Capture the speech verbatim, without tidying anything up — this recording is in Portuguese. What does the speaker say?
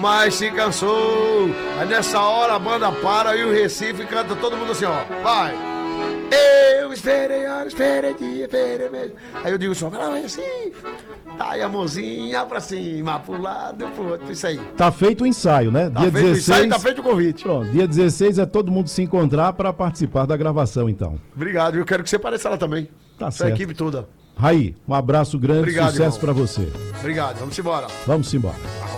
mas se cansou. Aí nessa hora a banda para e o Recife canta todo mundo assim, ó. Vai. Eu esperei, eu esperei dia, esperei mesmo. Aí eu digo só, vai lá, Recife. Aí a mãozinha pra cima, pro lado, pro outro, isso aí. Tá feito o ensaio, né? Tá dia feito dezesseis. o ensaio, tá feito o convite. Pronto, dia dezesseis é todo mundo se encontrar para participar da gravação, então. Obrigado, eu quero que você apareça lá também. Tá Sua certo. equipe toda. Raí, um abraço grande, Obrigado, sucesso irmão. para você. Obrigado, vamos embora. Vamos embora.